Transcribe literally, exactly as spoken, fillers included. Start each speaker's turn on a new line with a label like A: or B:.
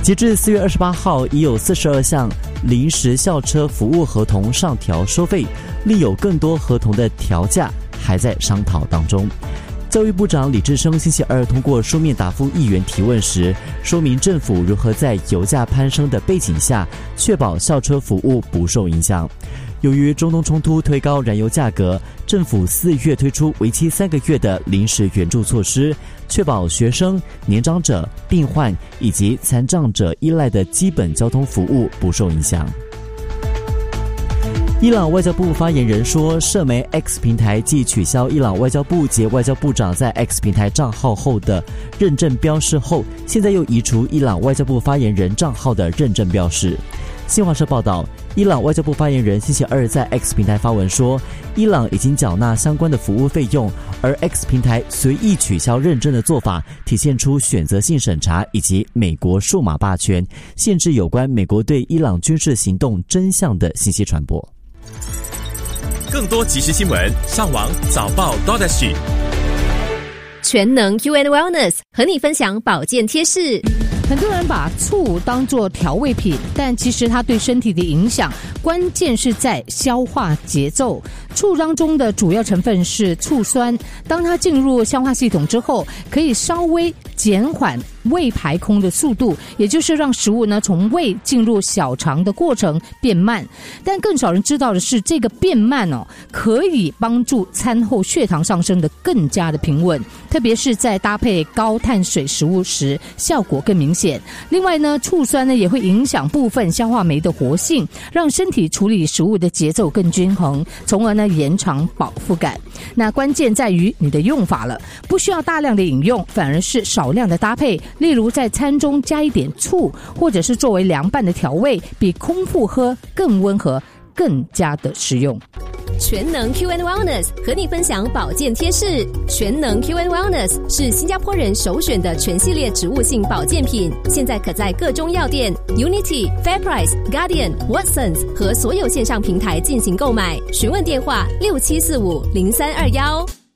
A: 截至四月二十八号，已有四十二项临时校车服务合同上调收费，另有更多合同的调价还在商讨当中。教育部长李志生星期二通过书面答复议员提问时，说明政府如何在油价攀升的背景下，确保校车服务不受影响。由于中东冲突推高燃油价格，政府四月推出为期三个月的临时援助措施，确保学生、年长者、病患以及残障者依赖的基本交通服务不受影响。伊朗外交部发言人说，社媒 X 平台继取消伊朗外交部及外交部长在 X 平台账号后的认证标示后，现在又移除伊朗外交部发言人账号的认证标示。新华社报道，伊朗外交部发言人星期二在 X 平台发文说，伊朗已经缴纳相关的服务费用，而 X 平台随意取消认证的做法，体现出选择性审查以及美国数码霸权，限制有关美国对伊朗军事行动真相的信息传播。
B: 更多即时新闻，上网早报 .sg。
C: 全能 Q and Wellness 和你分享保健贴士。
D: 很多人把醋当作调味品，但其实它对身体的影响关键是在消化节奏。醋当中的主要成分是醋酸，当它进入消化系统之后，可以稍微减缓胃排空的速度，也就是让食物呢从胃进入小肠的过程变慢。但更少人知道的是，这个变慢哦，可以帮助餐后血糖上升的更加的平稳，特别是在搭配高碳水食物时，效果更明显。另外呢，醋酸呢也会影响部分消化酶的活性，让身体处理食物的节奏更均衡，从而呢延长饱腹感。那关键在于你的用法了，不需要大量的饮用，反而是少量的搭配，例如在餐中加一点醋，或者是作为凉拌的调味，比空腹喝更温和，更加的实用。
C: 全能 Q and Wellness 和你分享保健贴士。全能 Q and Wellness 是新加坡人首选的全系列植物性保健品，现在可在各中药店、Unity、FairPrice、Guardian、Watsons 和所有线上平台进行购买。询问电话六七四五零三二幺。